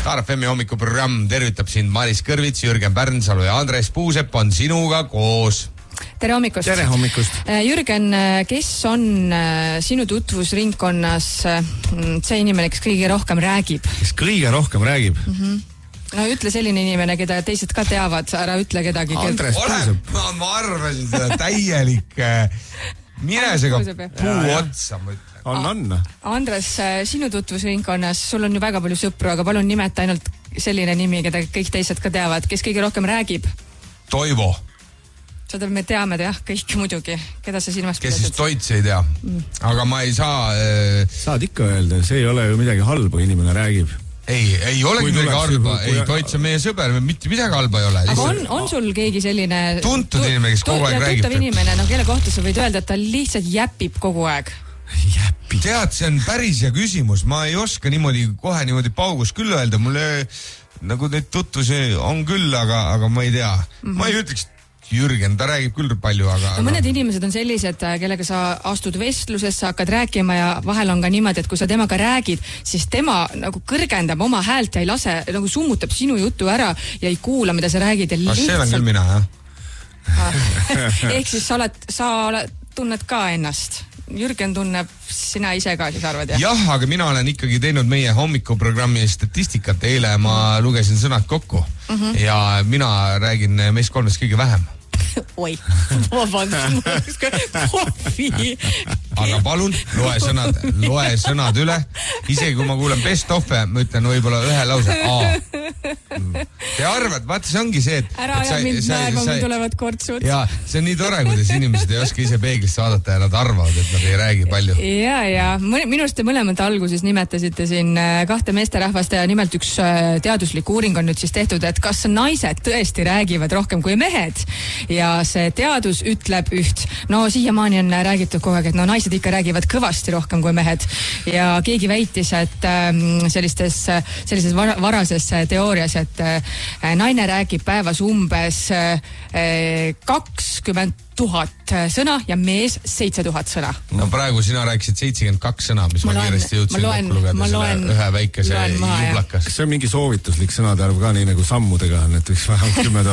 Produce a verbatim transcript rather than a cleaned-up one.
Star F M hommikuprogramm tervitab sind Maris Kõrvits, Jürgen Pärnsalu ja Andres Puusepp on sinuga koos. Tere hommikust. Tere hommikust. Jürgen, kes on sinu tutvusringkonnas see inimene, kes kõige rohkem räägib? Kes kõige rohkem räägib? Mm-hmm. No ütle selline inimene, keda teised ka teavad, ära ütle kedagi. Andres Puusepp. Ma, ma arvasin seda täielik minesega puu otsa, ma ütlen. On, on. Andres, sinu tutvusringkonnas, sul on ju väga palju sõpru, aga palun nimeta ainult selline nimi, keda kõik teised ka teavad. Kes kõige rohkem räägib? Toivo. Seda me teame, jah, kõik muidugi. Keda sa silmas kes siis Toits ei tea. Mm. Aga ma ei saa... Äh... Saad ikka öelda, see ei ole ju midagi halba, inimene räägib. Ei, ei olegi midagi halba. Ei, Toits on meie sõber, mitte midagi halba ei ole. Aga on, on sul keegi selline... Tuntud inimene, kes kogu aeg räägib. Tuntav inimene, no kelle kohta sa võid öelda, et ta lihtsalt jäpib kogu aeg. Jäpib. Tead, see on päris hea küsimus. Ma ei oska niimoodi, kohe niimoodi paugus küll öelda. Mulle nagu neid tutvusi on küll, aga, aga ma ei tea. Mm-hmm. Ma ei ütleks, Jürgen, ta räägib küll palju, aga... No, mõned inimesed on sellised, kellega sa astud vestlusesse, hakkad rääkima ja vahel on ka niimoodi, et kui sa temaga räägid, siis tema nagu kõrgendab oma häält ja ei lase, nagu summutab sinu jutu ära ja ei kuula, mida sa räägid. Ja lihtsalt... see on küll mina, jah. Ehk siis sa oled, sa oled, tunned ka ennast. Jürgen tunneb, sina ise ka siis arvad, jah? Jah, aga mina olen ikkagi teinud meie hommikuprogrammi statistikat. Eile ma lugesin sõnad kokku mm-hmm. ja mina räägin meist kolmest kõige vähem. Oi, vabandust, kohvi. Aga palun, loe sõnad, loe sõnad üle. Isegi kui ma kuulen best of'e, ma ütlen võib-olla ühe lause. A. Te arvad, vaata, see ongi see, et... Ära ja mind näema, kui tulevad kortsud. Ja, see on nii tore, kuidas inimesed ei oska ise peeglisse vaadata ja nad arvavad, et nad ei räägi palju. Ja, ja. Minust te mõlemad alguses nimetasite siin kahte meesterahvast ja nimelt üks teaduslik uuring on nüüd siis tehtud, et kas naised tõesti räägivad rohkem kui mehed. Ja see teadus ütleb üht. No siiamaani on räägitud kogu aeg, et no naised ikka räägivad kõvasti rohkem kui mehed. Ja keegi väitis, et sellistes, sellises varases teoorias, et naine räägib päevas umbes kakskümmend tuhat sõna ja mees seitse tuhat sõna. No praegu sina rääkisid seitsekümmend kaks sõna, mis ma, ma kiiresti jõudsin kokku lugeda selle ühe väikese jublakas. Kas see on mingi soovituslik sõnade arv ka nii nagu sammudega on, et võiks vähemalt kümme